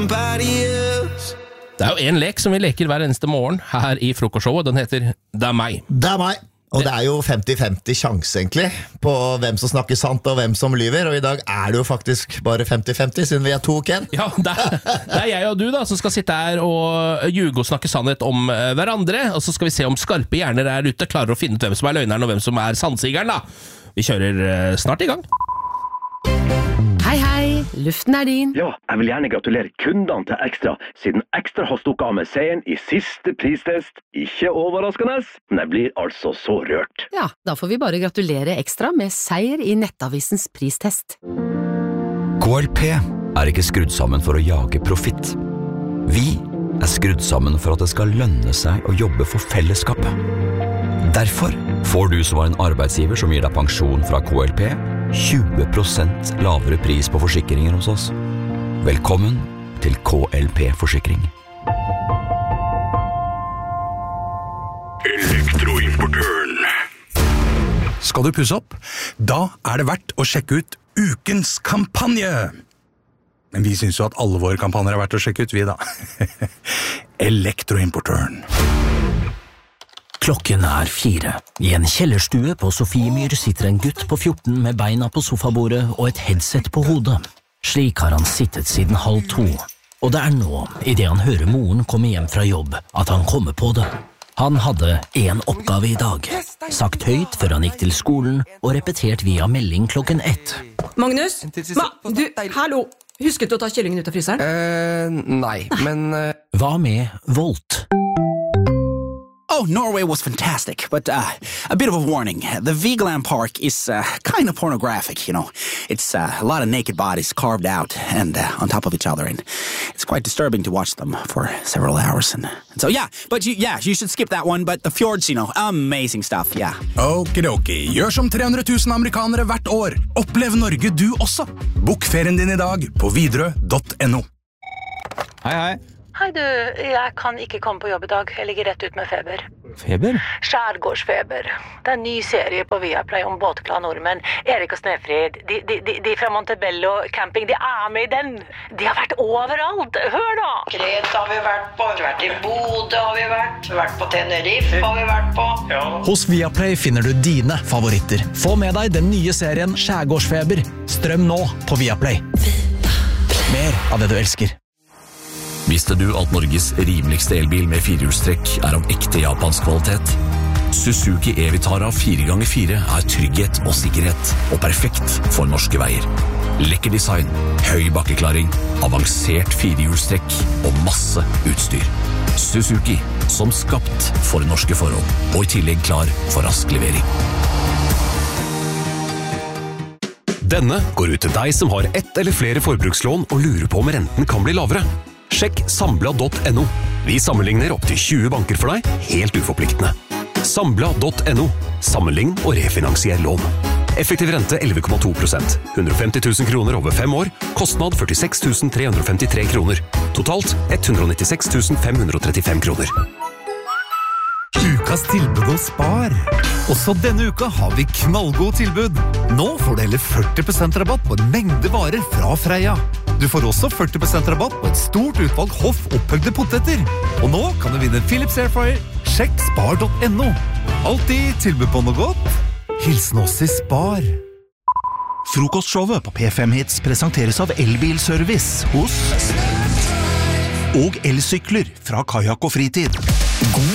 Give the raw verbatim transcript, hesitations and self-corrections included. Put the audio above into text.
Det er jo en lek som vi leker hver eneste morgen her i frokostshowet. Den heter Det er meg. Det er meg. Og det er jo femti femti sjanse egentlig på hvem som snakker sant og hvem som lyver. Og i dag er det jo faktisk bare femti femti, siden vi er to, Ken. Ja, det er, det er jeg og du da, som skal sitte her og ljuge og snakke sannhet om uh, hverandre. Og så skal vi se om skarpe hjerner der ute klarer å finne ut hvem som er løgneren og hvem som er sannsigeren da. Vi kjører uh, snart i gang. Hei, hei, luften er din. Ja, jeg vil gjerne gratulere kundene til Ekstra, siden Ekstra har stukket av med seieren i siste pristest. Ikke overraskende, men jeg blir altså så rørt. Ja, da får vi bare gratulere Ekstra med seier i Nettavisens pristest. K L P er ikke skrudd sammen for å jage profitt. Vi er skrudd sammen for at det skal lønne seg å jobbe for fellesskapet. Derfor får du som var en arbeidsgiver som gir deg pensjon fra K L P, tjue prosent lavere pris på forsikringer hos oss. Velkommen til K L P-forsikring. Elektroimportøren. Skal du pusse opp? Da er det verdt å sjekke ut ukens kampanje. Men vi synes jo at alle våre kampanjer er verdt å sjekke ut, vi da. Elektroimportøren. Klokken er fire. I en kjellerstue på Sofiemyr sitter en gutt på fjorten med beina på sofabordet og et headset på hodet. Slik har han sittet siden halv to. Og det er nå, i det han hører moren komme hjem fra jobb, at han kommer på det. Han hadde en oppgave i dag. Sagt høyt før han gikk til skolen, og repetert via melding klokken ett. Magnus? Ma, du, hallo! Husket du å ta kyllingen ut av fryseren? Uh, nei, men... Uh... Hva med Volt? Oh, Norway was fantastic, but uh, a bit of a warning. The Vigeland Park is uh, kind of pornographic, you know. It's uh, a lot of naked bodies carved out and uh, on top of each other, and it's quite disturbing to watch them for several hours. And, and so, yeah, but you, yeah, you should skip that one, but the fjords, you know, amazing stuff, yeah. Okidoki, gjør som tre hundre tusen amerikanere hvert år. Opplev Norge du også. Bok ferien din i dag på Widerøe punktum no. Hei, hei. Hei du, jeg kan ikke komme på jobb i dag. Jeg ligger rett ut med feber. Feber? Skjærgårdsfeber. Det er en ny serie på Viaplay om båtglade nordmenn. Erik og Snefrid, de, de, de, de fra Montebello camping, de er med i den. De har vært overalt. Hør da! Kreta har vi vært på, vi har vært i Bodø har vi vært, vi har vært på Tenerife har vi vært på. Ja. Hos Viaplay finner du dine favoritter. Få med deg den nye serien Skjærgårdsfeber. Strøm nå på Viaplay. Mer av det du elsker. Visste du at Norges rimeligste elbil med firehjulstrekk er av ekte japansk kvalitet? Suzuki E-Vitara fire ganger fire er trygghet og sikkerhet, og perfekt for norske veier. Lekker design, høy bakkeklaring, avansert firehjulstrekk og masse utstyr. Suzuki, som skapt for norske forhold, og i tillegg klar for rask levering. Denne går ut til deg som har ett eller flere forbrukslån og lurer på om renten kan bli lavere. Sjekk Sambla punktum no. Vi sammenligner opp til tjue banker for deg, helt uforpliktende. Sambla punktum no. Sammenlign og refinansier lån. Effektiv rente elleve komma to prosent. hundre og femti tusen kroner over fem år. Kostnad førtiseks tusen tre hundre og femtitre kroner. Totalt ett hundre og nittiseks tusen fem hundre og trettifem kroner. Ukas tilbud og spar. Også denne uka har vi knallgod tilbud. Nå får du heller førti prosent rabatt på en mengde varer fra Freia. Du får også førti prosent rabatt på et stort utvalg hoff opphøgde poteter. Og nå kan du vinne en Philips Airfryer. Sjekk spar punktum no. Alltid tilbud på noe godt. Hilsen oss i Spar. Frokostshowet på P fem Hits presenteres av Elbilservice hos og elsykler fra Kajak og Fritid. God